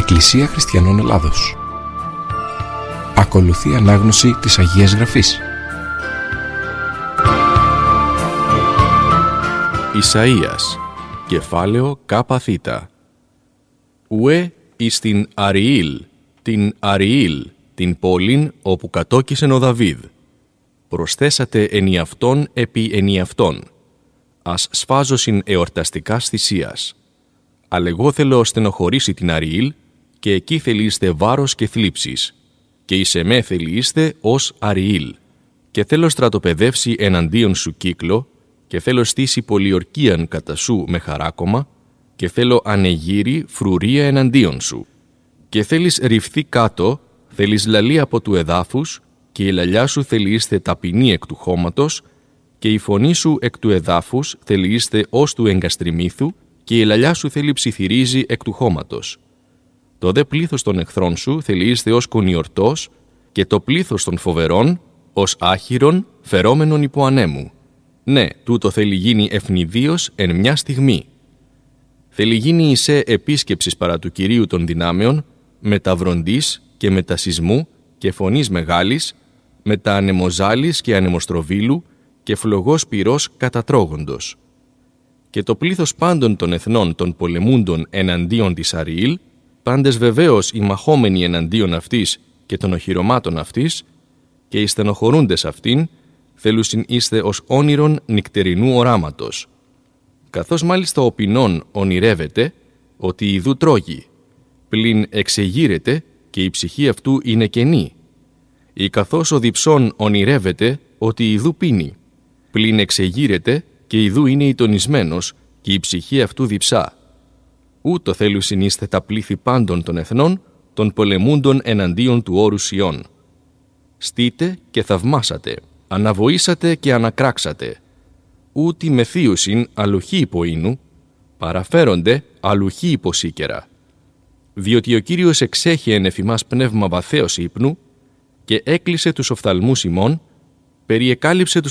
Εκκλησία Χριστιανών Ελλάδος. Ακολουθεί ανάγνωση της Αγίας Γραφής. Ισαΐας, κεφάλαιο Κ.Θ. Ουε εις την Αριήλ, την πόλην όπου κατόκισεν ο Δαβίδ. Προσθέσατε ενιαυτόν επί ενιαυτόν. Ας σφάζωσιν εορταστικάς θυσίας. Αλλά θέλω στενοχωρήσει την Αριήλ, και εκεί θελείστε βάρος και θλίψεις. Και εις εμέ θελείστε ως Αριήλ. Και θέλω στρατοπεδεύσει εναντίον σου κύκλο, και θέλω στήσει πολιορκίαν κατά σου με χαράκωμα, και θέλω ανεγύρι φρουρία εναντίον σου. Και θέλεις ρυφθεί κάτω, θέλεις λαλή από του εδάφους, και η λαλιά σου θελείστε ταπεινή εκ του χώματος, και η φωνή σου εκ του εδάφους θελείστε ως του εγκαστριμήθου, και η λαλιά σου θέλει ψιθυρίζει εκ του χώματος. Το δε πλήθος των εχθρών σου θελείστε ως κονιορτός, και το πλήθος των φοβερών ως άχυρον φερόμενον υπό ανέμου. Ναι, τούτο θέλει γίνει ευνηδίως εν μια στιγμή. Θέλει γίνει εισέ επίσκεψης παρά του Κυρίου των δυνάμεων, με τα βροντής και με τα σεισμού και φωνής μεγάλης, με τα ανεμοζάλης και ανεμοστροβίλου και φλογός πυρός κατατρώγοντος. Και το πλήθος πάντων των εθνών των πολεμούντων εναντίον της Αριήλ, πάντες βεβαίως οι μαχόμενοι εναντίον αυτής και των οχυρωμάτων αυτής, και οι στενοχωρούντες αυτήν, θέλουσιν είστε ως όνειρον νυκτερινού οράματος. Καθώς μάλιστα ο ποινών ονειρεύεται ότι ιδού τρώγει, πλην εξεγείρεται και η ψυχή αυτού είναι κενή. Ή καθώς ο διψών ονειρεύεται ότι ιδού πίνει, πλην εξεγείρεται και ιδού είναι ητονισμένος και η ψυχή αυτού διψά. Ούτω θέλουσιν είστε τα πλήθη πάντων των εθνών, των πολεμούντων εναντίον του όρου Σιών. Στείτε και θαυμάσατε, αναβοήσατε και ανακράξατε. Ούτι μεθύουσιν αλουχή υποήνου, παραφέρονται αλουχή υποσύκερα. Διότι ο Κύριος εξέχει εν εφημάς πνεύμα βαθέως ύπνου και έκλεισε τους οφθαλμούς ημών, περιεκάλυψε τους